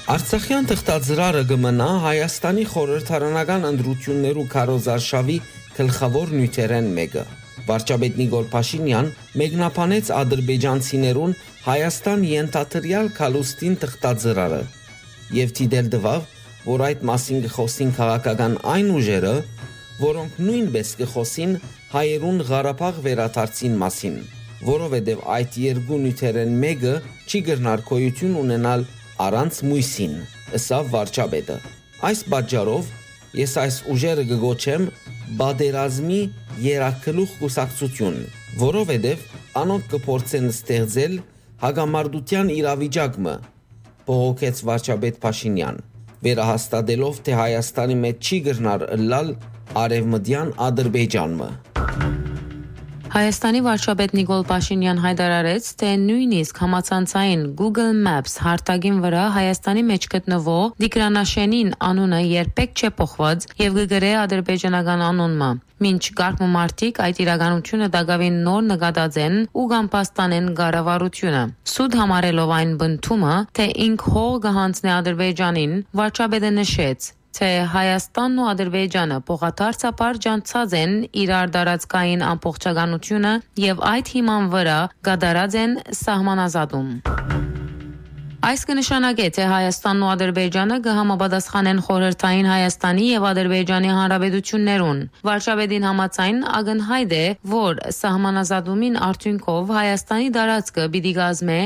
Արցախյան թղթաձրարը կմնա Հայաստանի խորհրդարանական ընտրություններու քարոզարշավի գլխավոր նյութերեն մեկը։ Վարչապետ Նիկոլ Փաշինյան մեկնաբանեց ադրբեջանցիներուն Հայաստան ենթադրյալ քալուստին թղթաձրարը եւ դիտել դվավ, որ այդ մասին կխոսին քաղաքական այն ուժերը, որոնք նույնպես կխոսին հայերուն Ղարաբաղ վերադարձին մասին, որովհետեւ այդ երկու նյութերեն մեկը չի կրնար գոյություն ունենալ առանց մույսին, ըսավ վարչապետը։ Այս պատճառով ես այս ուժերը կգոչեմ բادرազմի երակլուխ կուսակցություն, որովհետև անոնք կփորձեն ստեղծել հագամարտության իրավիճակը, բողոքեց վարչապետ Փաշինյան, վերահաստատելով, թե Հայաստանի մեջ չի կրնար ըլլալ արևմտյան Ադրբեջանը։ Հայաստանի վարչապետ Նիկոլ Փաշինյան հայտարարեց, թե նույնիսկ համացանցային Google Maps հարտակին վրա Հայաստանի մեջ գտնվող Դիկրանաշենին անունը երբեք չէ փոխված եւ կգրե ադրբեջանական անունը։ Մինչ գարկմամարտիկ այդ իրականությունը դակավին նոր նկատած են ու կամպաստանեն կառավարությունը։ Սուտ համարելով այն բնդումը, թե ինք հող կհանձնի Ադրբեջանին, վարչապետը նշեց, թե Հայաստանն ու Ադրբեջանը փոխադարձաբար ջանցած են իրար տարածքային ամբողջականությունը եւ այդ հիման վրա կատարած են սահմանազատում։ Այս կնշանակե, թե Հայաստանն ու Ադրբեջանը կհամապատասխանեն խորհրդային Հայաստանի եւ Ադրբեջանի հանրապետություններուն։ Վարչապետին համաձայն ակնհայտ է, որ սահմանազատումին արդյունքով Հայաստանի տարածքը պիտի կազմե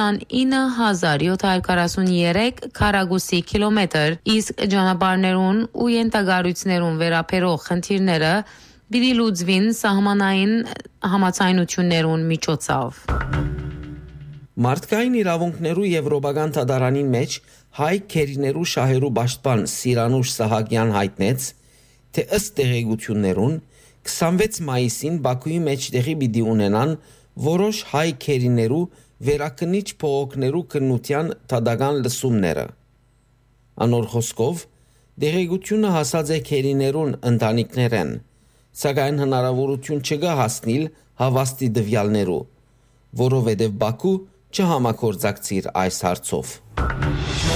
29743 քառակուսի կիլոմետր, իսկ ճանապարհներուն ու ենթակառույցներուն վերաբերող խնդիրները պիտի լուծվին սահմանային համաձայնություններուն միջոցով։ Մարդկային իրավունքներու Եվրոպական դատարանին մեջ հայ քերիներու շահերու պաշտպան Սիրանուշ Սահակյան հայտնեց, թե ըստ տեղեկություններուն 26 մայիսին Բաքուի մեջ տեղի պիտի ունենան որոշ հայ քերիներու վերակնիչ փողոքներու քննության դատական լսումները։ Անոր խոսքով տեղեկությունը հասած է քերիներուն ընտանիքներեն, սակայն հնարավորություն չկա հասնել հավաստի տվյալներու, որովհետև Բաքու չհամագործակցիր այս հարցով։